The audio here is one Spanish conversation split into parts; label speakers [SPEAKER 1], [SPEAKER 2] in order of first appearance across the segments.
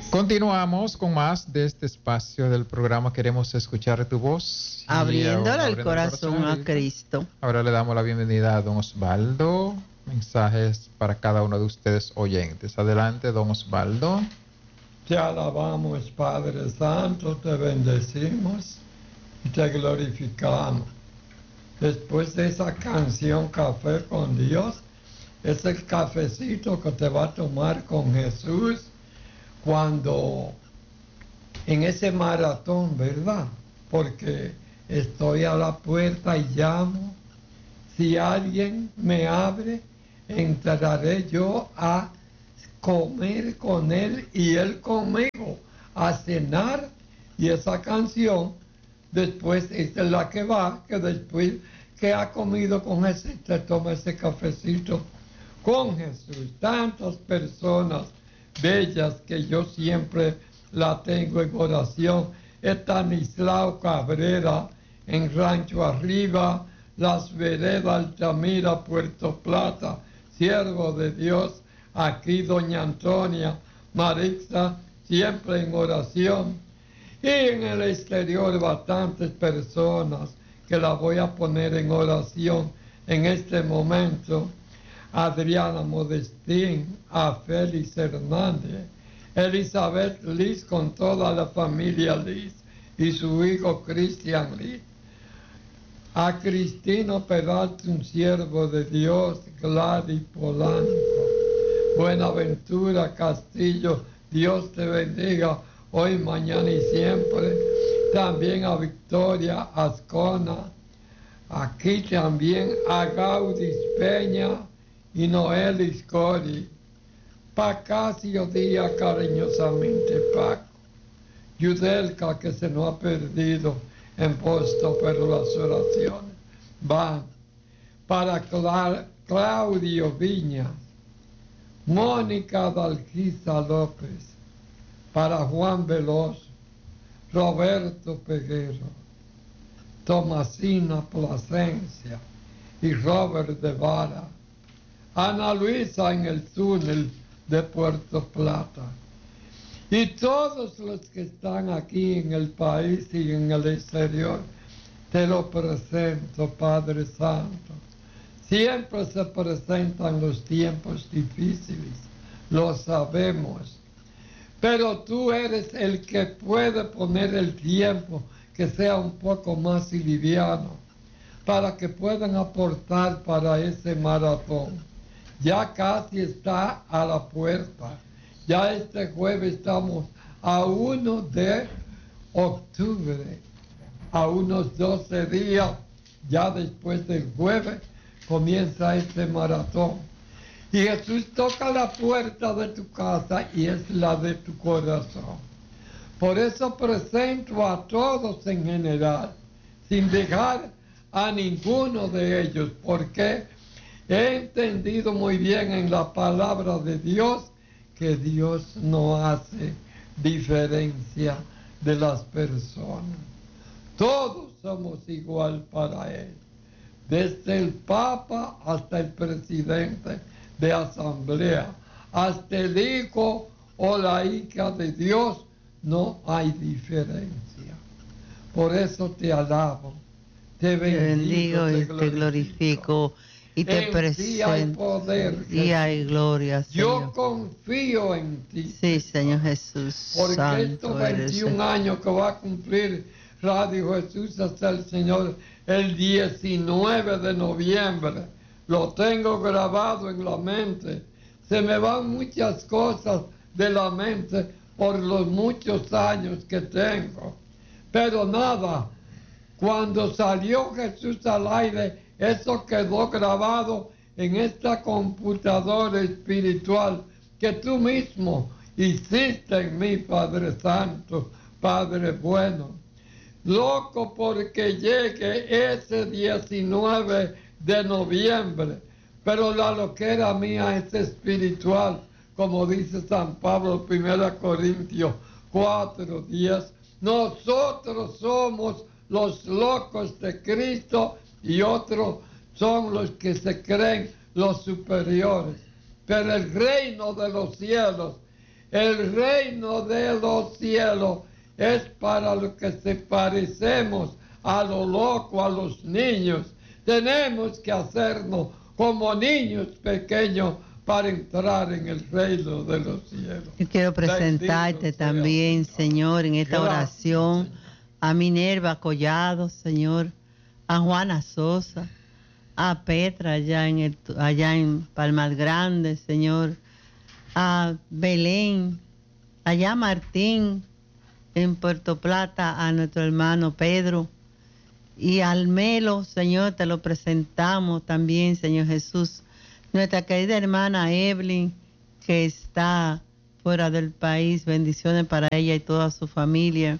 [SPEAKER 1] Continuamos con más de este espacio del programa Queremos Escuchar tu Voz.
[SPEAKER 2] Abriéndole el corazón a Cristo.
[SPEAKER 1] Ahora le damos la bienvenida a don Osvaldo. Mensajes para cada uno de ustedes oyentes. Adelante, don Osvaldo.
[SPEAKER 3] Te alabamos, Padre Santo, te bendecimos y te glorificamos. Después de esa canción Café con Dios, es el cafecito que te va a tomar con Jesús cuando en ese maratón, ¿verdad? Porque estoy a la puerta y llamo. Si alguien me abre, entraré yo a comer con él y él conmigo, a cenar. Y esa canción después es la que va, que después que ha comido con Jesús, te toma ese cafecito con Jesús. Tantas personas bellas que yo siempre la tengo en oración. Estanislao Cabrera en Rancho Arriba, Las Veredas, Altamira, Puerto Plata, siervo de Dios. Aquí doña Antonia, Marixa, siempre en oración. Y en el exterior bastantes personas que la voy a poner en oración en este momento. Adriana Modestín, a Félix Hernández, Elizabeth Liz con toda la familia Liz y su hijo Cristian Liz. A Cristino Peralta, un siervo de Dios, Gladys Polanco, Buenaventura Castillo, Dios te bendiga hoy, mañana y siempre. También a Victoria Ascona, aquí también a Gaudis Peña y Noelis Cori, Pacasio Díaz, cariñosamente Paco, Yudelka, que se nos ha perdido en Boston, pero las oraciones van para Claudio Viñas, Mónica Dalquiza López, para Juan Veloso, Roberto Peguero, Tomasina Plasencia y Robert de Vara, Ana Luisa en el túnel de Puerto Plata, y todos los que están aquí en el país y en el exterior, te lo presento, Padre Santo. Siempre se presentan los tiempos difíciles, lo sabemos, pero tú eres el que puede poner el tiempo que sea un poco más liviano, para que puedan aportar para ese maratón. Ya casi está a la puerta. Ya este jueves estamos a 1 de octubre, a unos 12 días, ya después del jueves comienza este maratón. Y Jesús toca la puerta de tu casa y es la de tu corazón. Por eso presento a todos en general, sin dejar a ninguno de ellos, porque he entendido muy bien en la palabra de Dios que Dios no hace diferencia de las personas. Todos somos igual para Él, desde el Papa hasta el presidente de asamblea, hasta el hijo o la hija de Dios, no hay diferencia. Por eso te alabo, te bendigo,
[SPEAKER 2] te glorifico. Y te presento. Y hay gloria, Señor.
[SPEAKER 3] Yo confío en ti.
[SPEAKER 2] Sí, Señor Jesús.
[SPEAKER 3] Porque
[SPEAKER 2] Santo
[SPEAKER 3] estos 21 años que va a cumplir Radio Jesús hasta el Señor, el 19 de noviembre, lo tengo grabado en la mente. Se me van muchas cosas de la mente por los muchos años que tengo. Pero nada, cuando salió Jesús al aire, eso quedó grabado en esta computadora espiritual que tú mismo hiciste en mí, Padre Santo, Padre bueno. Loco porque llegue ese 19 de noviembre, pero la loquera mía es espiritual, como dice San Pablo, 1 Corintios 4:10. Nosotros somos los locos de Cristo y otros son los que se creen los superiores. Pero el reino de los cielos El reino de los cielos es para los que se parecemos a lo loco, a los niños. Tenemos que hacernos como niños pequeños para entrar en el reino de los cielos.
[SPEAKER 2] Yo quiero presentarte también, Señor, en esta oración, a Minerva Collado, Señor, a Juana Sosa, a Petra allá en Palmas Grandes, Señor, a Belén, allá a Martín, en Puerto Plata, a nuestro hermano Pedro, y al Melo, Señor, te lo presentamos también, Señor Jesús. Nuestra querida hermana Evelyn, que está fuera del país, bendiciones para ella y toda su familia.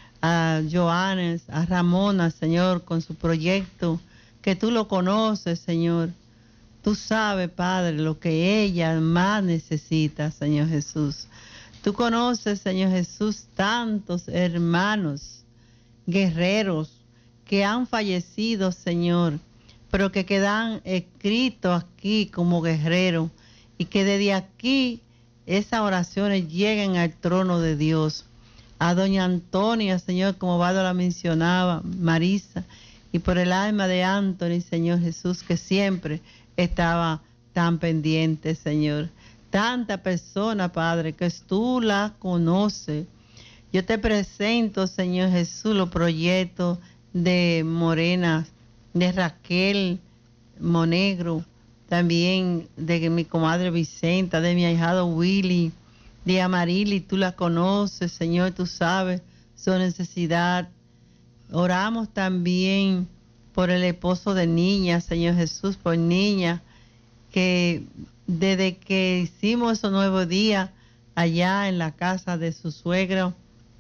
[SPEAKER 2] A Joanes, a Ramona, Señor, con su proyecto, que tú lo conoces, Señor. Tú sabes, Padre, lo que ella más necesita, Señor Jesús. Tú conoces, Señor Jesús, tantos hermanos, guerreros, que han fallecido, Señor, pero que quedan escritos aquí como guerreros, y que desde aquí esas oraciones lleguen al trono de Dios. A doña Antonia, Señor, como Vado la mencionaba, Marisa, y por el alma de Anthony, Señor Jesús, que siempre estaba tan pendiente, Señor. Tanta persona, Padre, que tú la conoces. Yo te presento, Señor Jesús, los proyectos de Morena, de Raquel Monegro, también de mi comadre Vicenta, de mi ahijado Willy, de Amarili, tú la conoces, Señor, tú sabes su necesidad. Oramos también por el esposo de Niña, Señor Jesús, por Niña, que desde que hicimos esos nuevos días allá en la casa de su suegro,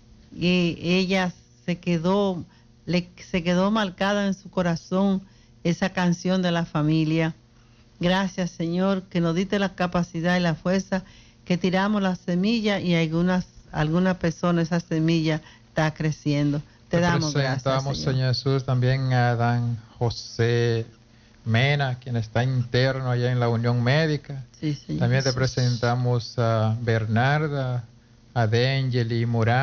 [SPEAKER 2] y ella se quedó marcada en su corazón esa canción de la familia. Gracias, Señor, que nos diste la capacidad y la fuerza, que tiramos la semilla y algunas personas esa semilla está creciendo. Te damos gracias,
[SPEAKER 1] Señor Jesús, también a Dan José Mena, quien está interno allá en la Unión Médica.
[SPEAKER 2] Sí, Señor
[SPEAKER 1] también
[SPEAKER 2] Jesús.
[SPEAKER 1] te presentamos a Bernarda, a D'Angeli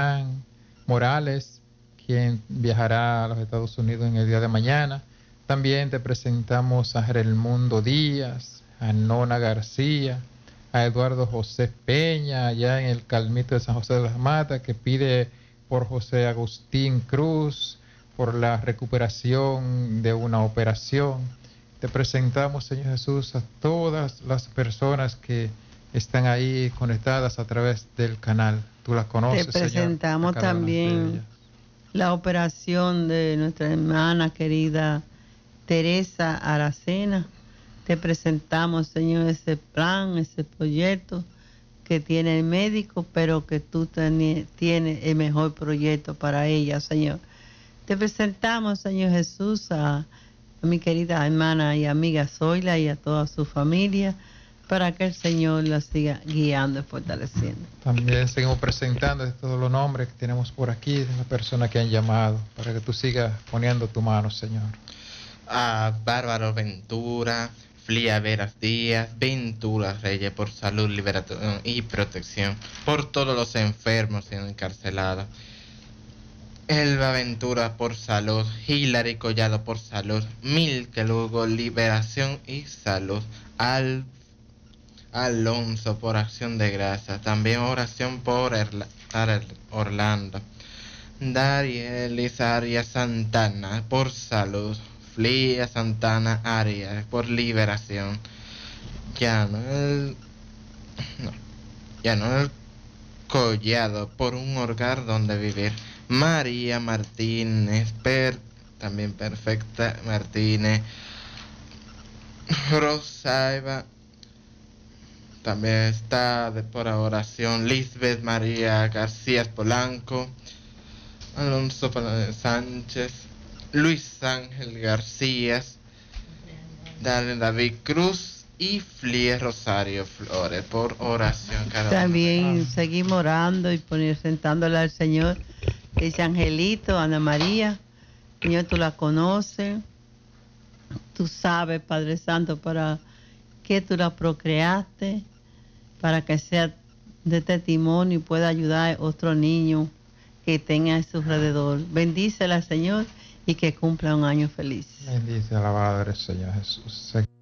[SPEAKER 1] Morales, quien viajará a los Estados Unidos en el día de mañana. También te presentamos a Relmundo Díaz, a Nona García, a Eduardo José Peña, allá en el Calmito de San José de las Matas, que pide por José Agustín Cruz, por la recuperación de una operación. Te presentamos, Señor Jesús, a todas las personas que están ahí conectadas a través del canal. Tú las conoces,
[SPEAKER 2] Te presentamos,
[SPEAKER 1] Señor,
[SPEAKER 2] también la operación de nuestra hermana querida Teresa Aracena. Te presentamos, Señor, ese plan, ese proyecto que tiene el médico, pero que tú tienes el mejor proyecto para ella, Señor. Te presentamos, Señor Jesús, a mi querida hermana y amiga Zoila y a toda su familia, para que el Señor la siga guiando y fortaleciendo.
[SPEAKER 1] También seguimos presentando todos los nombres que tenemos por aquí, de las personas que han llamado, para que tú sigas poniendo tu mano, Señor.
[SPEAKER 4] A Bárbaro Ventura, Flia Veras Díaz, Ventura Reyes, por salud, liberación y protección, por todos los enfermos y encarcelados. Elba Ventura por salud, Hilary Collado por salud, Milke Lugo, liberación y salud, Alonso por acción de gracias, también oración por Orlando, Darielis Arias Santana por salud, Flia Santana Arias por liberación, Yanuel Collado por un hogar donde vivir, María Martínez, también perfecta Martínez, Rosalba, también está por oración, Lisbeth María García Polanco, Alonso Sánchez, Luis Ángel García, David Cruz y Flie Rosario Flores por oración.
[SPEAKER 2] También seguimos orando y sentándole al Señor. Ese Angelito, Ana María, Señor, tú la conoces, tú sabes, Padre Santo, para que tú la procreaste, para que sea de testimonio y pueda ayudar a otro niño que tenga a su alrededor. Bendícela, Señor, y que cumpla un año feliz.
[SPEAKER 1] Bendice, alabado eres, Señor Jesús.